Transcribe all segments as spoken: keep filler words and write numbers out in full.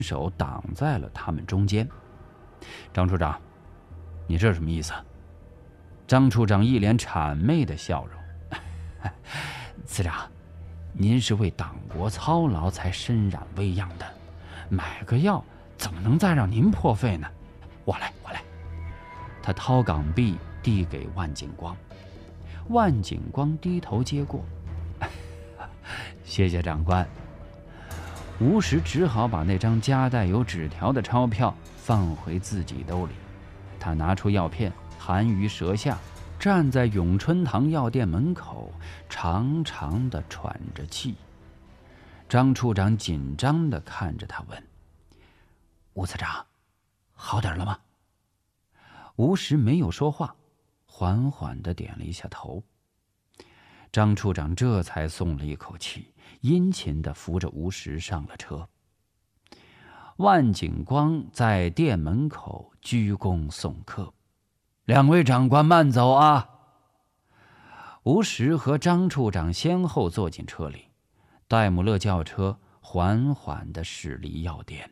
手挡在了他们中间。张处长，你这什么意思？张处长一脸谄媚的笑容。次长，您是为党国操劳才身染微恙的，买个药怎么能再让您破费呢？我来，我来。他掏港币递给万景光，万景光低头接过。谢谢长官。吴石只好把那张夹带有纸条的钞票放回自己兜里。他拿出药片，含于舌下，站在永春堂药店门口，长长的喘着气。张处长紧张地看着他问：“吴次长，好点了吗？”吴石没有说话，缓缓地点了一下头。张处长这才松了一口气，殷勤地扶着吴石上了车。万景光在店门口鞠躬送客：“两位长官慢走啊！”吴石和张处长先后坐进车里，戴姆勒轿车缓缓地驶离药店。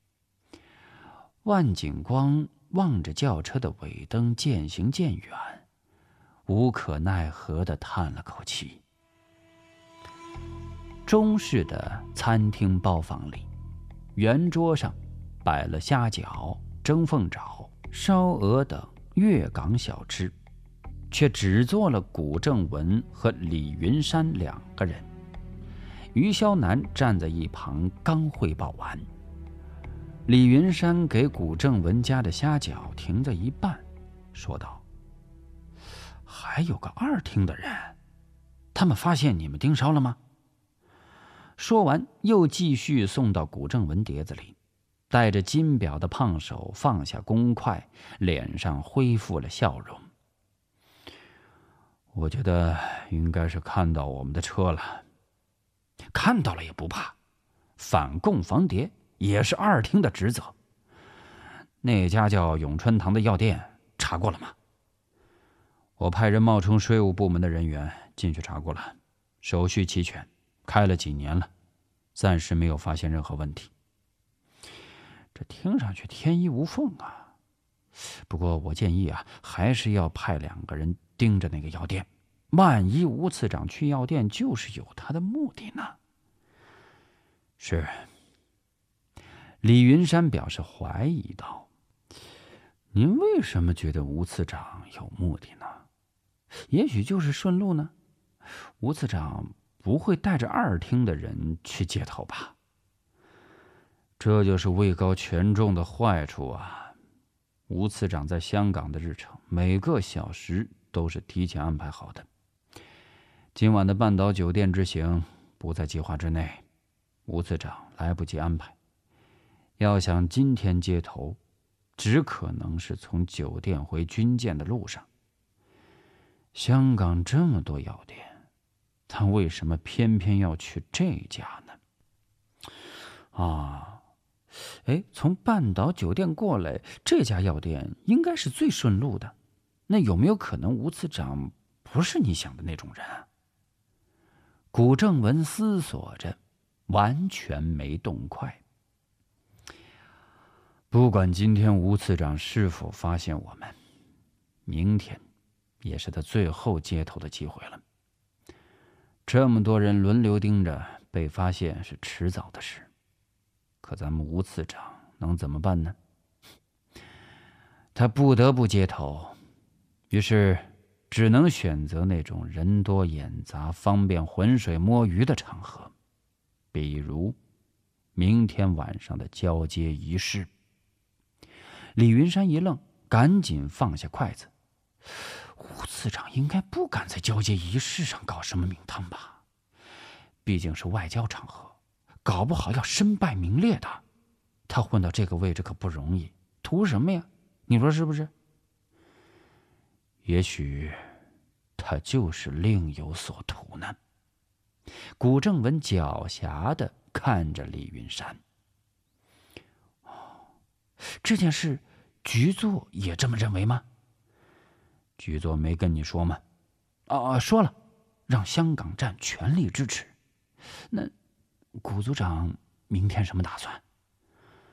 万景光望着轿车的尾灯渐行渐远，无可奈何地叹了口气。中式的餐厅包房里，圆桌上摆了虾饺、蒸凤爪、烧鹅等粤港小吃，却只做了古正文和李云山两个人。于霄南站在一旁刚汇报完，李云山给古正文家的虾饺停在一半，说道：“还有个二厅的人，他们发现你们盯梢了吗？”说完，又继续送到古正文碟子里。戴着金表的胖手放下公筷，脸上恢复了笑容。“我觉得应该是看到我们的车了。”“看到了也不怕，反供防谍也是二厅的职责。那家叫永春堂的药店查过了吗？”“我派人冒充税务部门的人员进去查过了，手续齐全，开了几年了，暂时没有发现任何问题。”这听上去天衣无缝啊。不过我建议啊，还是要派两个人盯着那个药店，万一吴次长去药店就是有他的目的呢？”“是。”李云山表示怀疑道：“您为什么觉得吴次长有目的呢？也许就是顺路呢？吴次长不会带着二厅的人去接头吧？”“这就是位高权重的坏处啊！吴次长在香港的日程，每个小时都是提前安排好的。今晚的半岛酒店之行不在计划之内，吴次长来不及安排。要想今天接头，只可能是从酒店回军舰的路上。香港这么多药店，他为什么偏偏要去这家呢？啊！哎，从半岛酒店过来，这家药店应该是最顺路的。那有没有可能吴次长不是你想的那种人啊？”古正文思索着，完全没动筷。“不管今天吴次长是否发现我们，明天也是他最后接头的机会了。这么多人轮流盯着，被发现是迟早的事。可咱们吴次长能怎么办呢？他不得不接头，于是只能选择那种人多眼杂、方便浑水摸鱼的场合，比如明天晚上的交接仪式。”李云山一愣，赶紧放下筷子。吴次长应该不敢在交接仪式上搞什么名堂吧？毕竟是外交场合，搞不好要身败名裂的。他混到这个位置可不容易，图什么呀？你说是不是？也许他就是另有所图呢。古正文狡黠地看着李云山。这件事局座也这么认为吗？局座没跟你说吗？啊，说了，让香港站全力支持。那古组长明天什么打算？